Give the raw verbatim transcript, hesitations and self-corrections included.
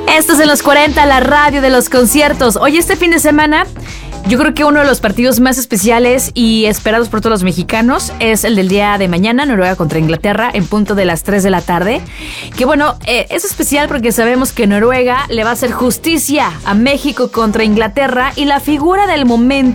Esto es en los cuarenta, la radio de los conciertos. Hoy este fin de semana, yo creo que uno de los partidos más especiales y esperados por todos los mexicanos es el del día de mañana, Noruega contra Inglaterra, en punto de las tres de la tarde. Que bueno, eh, es especial porque sabemos que Noruega le va a hacer justicia a México contra Inglaterra y la figura del momento